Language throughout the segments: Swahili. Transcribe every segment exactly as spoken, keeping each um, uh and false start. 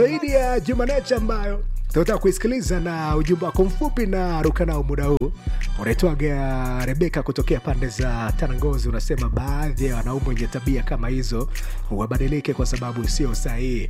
Zaidi ya Jumanecha ambayo tutaka kuisikiliza na ujumbe wako mfupi na ruka nao muda huu. Unaitwaga Rebeka kutokea pande za Tanangozi, unasema baadhi ya wanaume wenye tabia kama hizo wabadilike kwa sababu sio sahihi.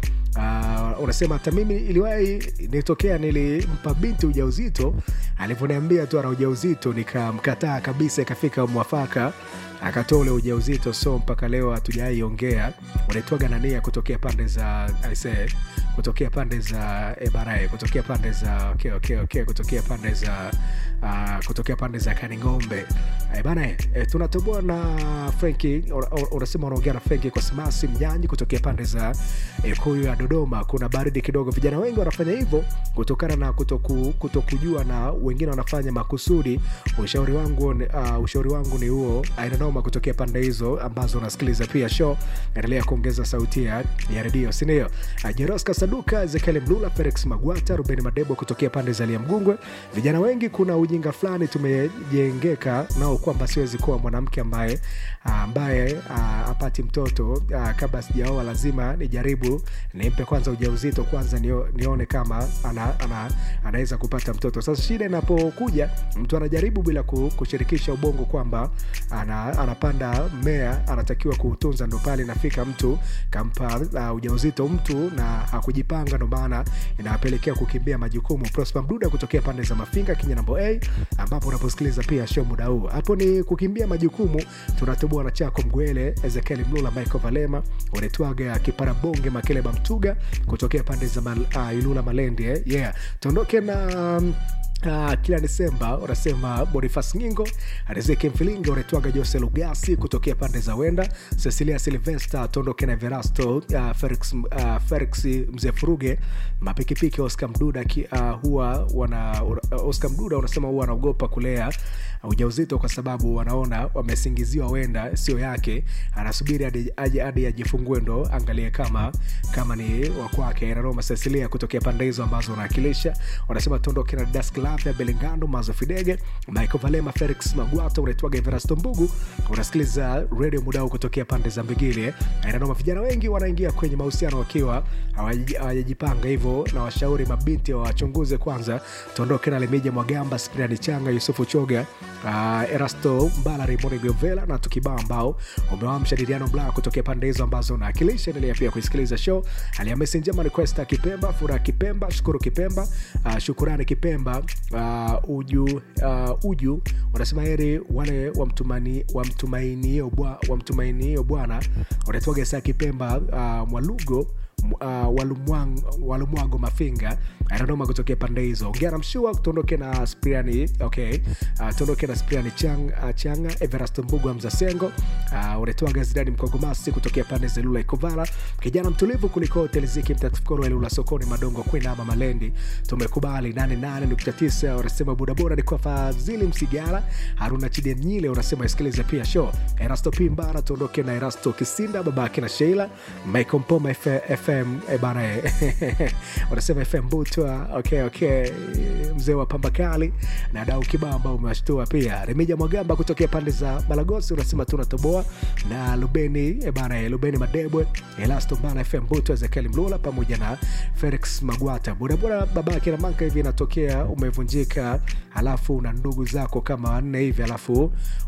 Uh, unasema hata mimi iliwahi nitokea, nilimpa binti ujauzito, alivyoniambia tu ana ujauzito nikamkataa kabisa, ikafika mwafaka akatoa ule ujauzito, so mpaka leo hatujaiongea. Unaitwaga Nania kutokea pande za I say kutokea pande za Ebarae, kutokea pande za okay okay okay kutokea pande za uh, kutokea pande za Kaningombe. Eh bana, eh, tunatoboa na Frankie. Unasema unaongea na Frankie kwa Smasi Mnyanyi kutokea pande za eh, Kuyu ya Dodoma. Kuna baridi kidogo, vijana wengi wanafanya hivyo kutokana na kutoku, kutokujua na wengine wanafanya makusudi. Ushauri wangu uh, ushauri wangu ni huo. Aina noma kutokea pande hizo ambazo unasikiliza pia show. Endelea kuongeza sauti ya radio, si ndio? Uh, Jeroska Saduka, Zekele Mlula, Felix Magwata, Ruben Madebo kutokea pande za Liamgungwe. Vijana wengi kuna ujinga fulani tumejengeka nao kwamba siwezi kuwa mwanamke ambaye ambaye apati mtoto kabla sijaoa, lazima nijaribu nimpe kwanza ujauzito kwanza nio, nione kama ana, ana, anaweza kupata mtoto. Sasa shida inapokuja mtu anajaribu bila kushirikisha ubongo kwamba ana, anapanda mmea anatakiwa kuutunza, ndo pale nafika mtu kampa uh, ujauzito mtu na hakujipanga, ndo maana inapelekea kukimbia majukumu. Prosper Mduda kutokea pande za Mafinga Kinyanambo A, ambapo unaposikiliza pia show muda huu. Hapo ni kukimbia majukumu. Tunatoboa na chako Mgwele, Ezekiel Mlula, Michael Valema, Onetwaga Kiparabonge Makeleba Mtuga kutokea pande za mal, uh, Ilula Malende eh? Yeah. Tuondoke na um, Uh, kila Desemba unasema Boniface Ngingo, Riziki Mfilinga, unatoaga Jose Lugasi kutokea pande za Wenda, Cecilia Sylvester, Tondoke na Verasto, uh, Felix uh, Felix Mzee Furuge, Mapikipiki, Oscar Mduda ki, uh, huwa wana uh, Oscar Mduda unasema huwa anaogopa kulea ujauzito kwa sababu wanaona wamesingiziwa Wenda sio yake, anasubiri hadi aje hadi ajifungue ndo angalie kama kama ni wa kwake. Roma Cecilia kutokea pande hizo ambazo unawakilisha, wanasema Tondoke na Dask Lafia Belengando, Mazo Fidege, Michael Valema, Felix Magwata, unaitwaga Everasto Mbugu. Unasikiliza radio mudao kutokea pande za Mbigile. Inanoma, vijana wengi wanaingia kwenye mahusiano wakiwa hawajajipanga hivyo, na washauri mabinti wachunguze kwanza. Tondoke na Lemija Mwagamba, Spiridani Changa, Yusufu Choga, uh, Erasto Mbala, Rimoni Govela na Tukibao ambao umewamsha Diriano Bla kutokea pande hizo ambazo unawakilisha. Endelea pia kusikiliza show. Alhamisi njema, Requesta Kipemba, Furaha Kipemba, Shukuru Kipemba, uh, Shukurani Kipemba, Uh, uju uh, uju wanasema heri wale wamtumani wamtumainio bwa wamtumainio Bwana. Unatoka saa Kipemba, uh, Mwalugo Uh, walumwango walumwango Mafinga anadoma kutokea pande hizo. Ongea na Mshua, tuondoke na Spriani. Okay, uh, tuondoke na Spriani Chang uh, Changa, Everasto Mbugu wa Mzasengo, uh, unatoa Gazidani Mkogomasi kutokea pande za Lula Ikovala, kijana mtulivu kuliko Teliziki mtatukoro Lula Sokoni Madongo Kwenda ama Malendi. Tumekubali nane nane nukta tisa. Unasema Budabora ni kwa Fadhili Msigala, Haruna Chidenyile unasema isikilize pia show. Erasto Pimbara, tuondoke na Erasto Kisinda, babake na Sheila, Michael Mpoma F F M ebana wanasema F M Butwa. Okay okay, mzee wa Pambakali na dau kibao ambao umewashtua pia. Remija Mwagamba kutokea pande za Malagosi unasema tunatoboa na Lubeni ebana Lubeni Madebwe, Elasto Bana, F M Butwa, Zekeli Mlula pamoja na Felix Magwata. Budabura babake na manka hivi inatokea umevunjika, halafu na ndugu zako kama wanne hivi, halafu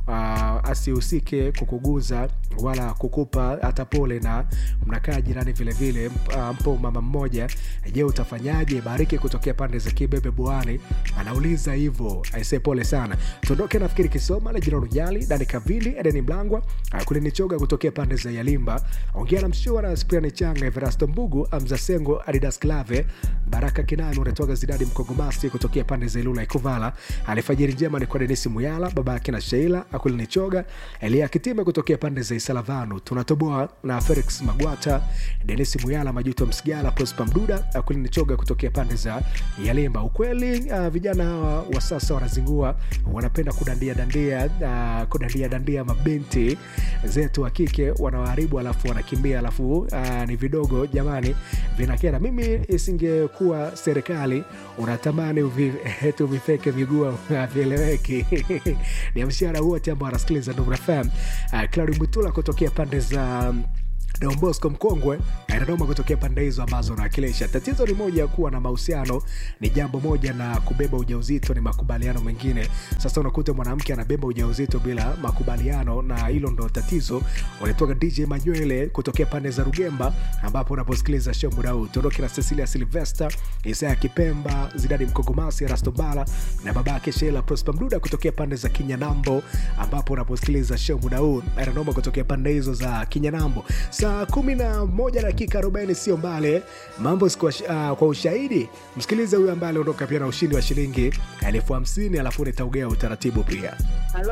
uh, asihusike kukuguza wala kukupa hata pole, na mnakaa jirani vile vile mpo mama mmoja. Je, utafanyaje? Bariki kutokea pande za Kibebe Bwani anauliza hivyo. Aise pole sana. Tuondoke nafikiri Kisoma na Jino Rujali, Dani Kavili, Edeni Mlangwa, Kulini Choga kutokea pande za Yalimba. Ongea na Mshua na Spiridani Changa, Everasto Mbugu, Amza Sengo, Adidas Clave, Baraka Kinani unatoka Zidadi Mkogomasi kutokea pande za Ilula Ikovala. Alifajiri njema ni kwa Denisi Muyala, babake na Sheila, Kulini Choga, Elia Kitime kutokea pande za Isalavanu. Tunatoboa na Felix Magwata, Denisi Muyala, Majuto Msigala, Prosper Mduda, Kulini Choga kutokea pande za Yalimba. Ukweli uh, vijana hawa wa sasa wanazingua, wanapenda kudandia dandia uh, kudandia dandia mabinti zetu wa kike, wanawaharibu alafu wanakimbia, alafu uh, ni vidogo jamani, vinakera. Mimi isingekuwa serikali unatamani uvihetu vifeke vigua vieleweki. Ni mshahara wote ambao wanasikiliza Nuru F M. Uh, Claudio Mutula kutokea pande za Don Bosco mkongwe anadoma kutokea pande hizo ambazo unawakilisha. Tatizo ni moja, kuwa na mahusiano ni jambo moja, na kubeba ujauzito ni makubaliano mengine. Sasa unakuta mwanamke anabeba ujauzito bila makubaliano, na hilo ndo tatizo. Unatoka D J Manywele kutokea pande za Rugemba, ambapo unaposikiliza show muda huu. Toroki na Cecilia Sylvester, Isaya Kipemba, Zidadi Mkogomasi, Rastobala na babake Sheila Prosper Mduda kutokea pande za Kinyanambo, ambapo unaposikiliza show muda huu. Anadoma kutokea pande hizo za Kinyanambo. Saa kumi na moja dakika arobaini sio mbali. Mambo kwa, uh, kwa ushahidi. Msikilize huyu ambaye aliondoka pia na ushindi wa shilingi elfu hamsini, alafu nitaugea utaratibu pia.